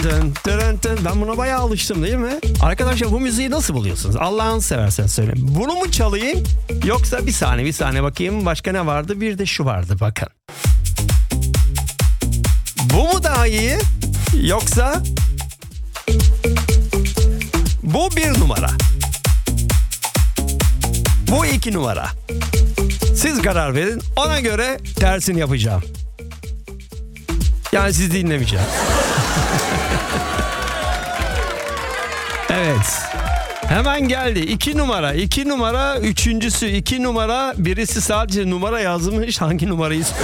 Ben buna bayağı alıştım değil mi? Arkadaşlar bu müziği nasıl buluyorsunuz? Allah'ını seversen söyle. Bunu mu çalayım? Yoksa bir saniye bakayım. Başka ne vardı? Bir de şu vardı bakın. Bu mu daha iyi? Yoksa bu 1 numara. Bu 2 numara. Siz karar verin. Ona göre tersini yapacağım. Yani sizi dinlemeyeceğim. Evet. Hemen geldi. 2 numara. 2 numara. Üçüncüsü 2 numara. Birisi sadece numara yazmış. Hangi numarayı söylüyor?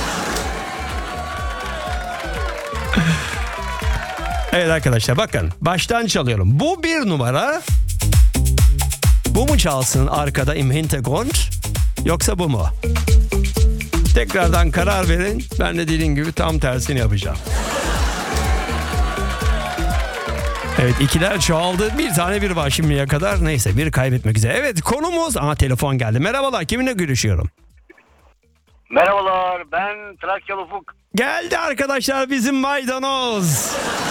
Evet arkadaşlar bakın. Baştan çalıyorum. Bu 1 numara. Bu mu çalsın arkada im Hintergrund? Yoksa bu mu? Tekrardan karar verin. Ben de dediğim gibi tam tersini yapacağım. Evet ikiler çoğaldı. Bir tane bir var şimdiye kadar. Neyse bir kaybetmek üzere. Evet konumuz... telefon geldi. Merhabalar, kiminle görüşüyorum? Merhabalar, ben Trakyalı Ufuk. Geldi arkadaşlar bizim maydanoz.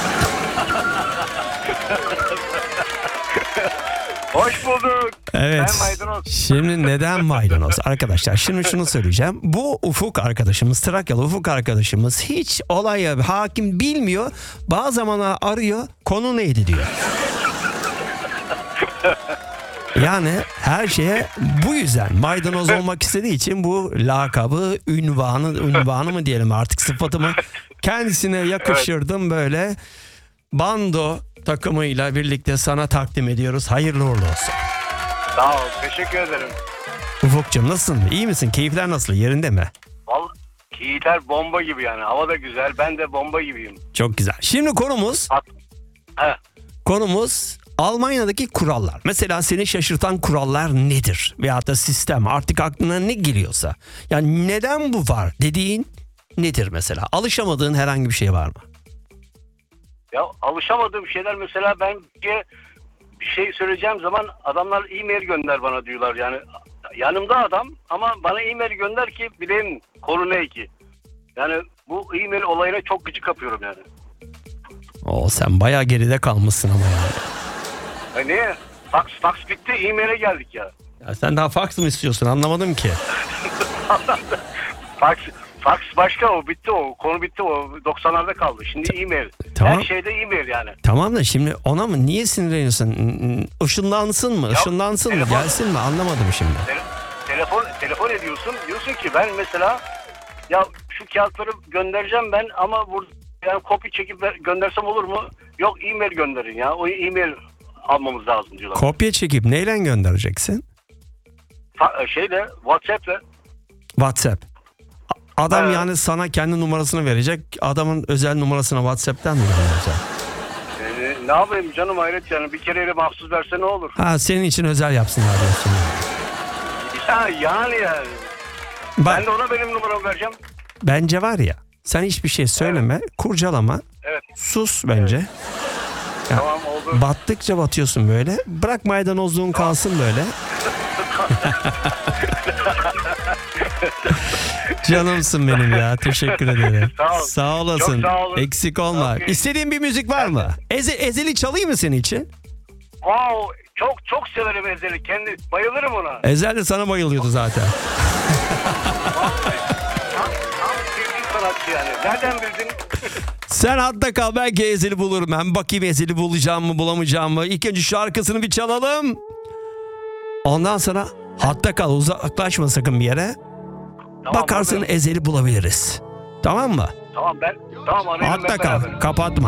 Hoş bulduk. Evet. Ben maydanoz. Şimdi neden maydanoz? Arkadaşlar şimdi şunu söyleyeceğim. Bu Ufuk arkadaşımız, Trakyalı Ufuk arkadaşımız hiç olaya hakim bilmiyor. Bazı zamanlar arıyor, konu neydi diyor. Yani her şeye bu yüzden maydanoz olmak istediği için bu lakabı, ünvanı mı diyelim artık, sıfatımı kendisine yakıştırdım. Böyle bando takımıyla birlikte sana takdim ediyoruz. Hayırlı uğurlu olsun. Sağ ol, teşekkür ederim. Ufukcuğum nasılsın? İyi misin? Keyifler nasıl? Yerinde mi? Vallahi keyifler bomba gibi yani. Hava da güzel, ben de bomba gibiyim. Çok güzel. Şimdi konumuz Almanya'daki kurallar. Mesela seni şaşırtan kurallar nedir? Veyahut da sistem. Artık aklına ne geliyorsa. Yani neden bu var dediğin nedir mesela? Alışamadığın herhangi bir şey var mı? Ya alışamadığım şeyler mesela, ben bir şey söyleyeceğim zaman adamlar e-mail gönder bana diyorlar yani. Yanımda adam ama bana e-mail gönder ki bileyim konu ne ki. Yani bu e-mail olayına çok gıcık kapıyorum yani. Sen bayağı geride kalmışsın ama yani. Niye? Fax bitti, e-mail'e geldik ya. Ya sen daha fax mı istiyorsun? Anlamadım ki. Fax başka, o bitti, o konu bitti, o 90'larda kaldı. Şimdi e-mail. Tamam. Her şeyde e-mail yani. Tamam da şimdi ona mı? Niye sinirleniyorsun? Işınlansın mı? Işınlansın mı? Gelsin mi? Anlamadım şimdi. Telefon ediyorsun. Diyorsun ki ben mesela ya şu kağıtları göndereceğim ben ama burada yani kopya çekip göndersem olur mu? Yok, e-mail gönderin ya. O e-mail almamız lazım diyorlar. Kopya çekip neyle göndereceksin? WhatsApp'la. WhatsApp. Adam Evet. yani sana kendi numarasını verecek. Adamın özel numarasını WhatsApp'tan mı gönderecek? Ne yapayım canım, hayret yani. Bir kereyle mahsus verse ne olur? Senin için özel yapsınlar diyorsun. Yani. Bak, Ben de ona benim numaramı vereceğim. bence var ya, sen hiçbir şey söyleme, kurcalama, Evet. sus bence. Ya, Tamam, oldu. battıkça batıyorsun böyle. Bırak maydanozluğun kalsın böyle. Canımsın benim ya. Teşekkür ederim. Sağ ol. Sağ olasın. Çok sağ olun. Eksik olma. Okay. İstediğin bir müzik var mı? Ezeli çalayım mı senin için? Wow, çok severim Ezel'i. Bayılırım ona. Ezel de sana bayılıyordu zaten. Tam sevdiğim sanatçı yani. Nereden bildin? Sen hatta kal, belki Ezel'i bulurum. Ben bakayım Ezel'i bulacağım mı bulamayacağım mı. İlk önce şarkısını bir çalalım. Ondan sonra hatta kal, uzaklaşma sakın bir yere. Tamam, Bakarsın anladım. Ezel'i bulabiliriz. Tamam mı? Tamam arayalım Hatta hep kal, beraber. kapatma.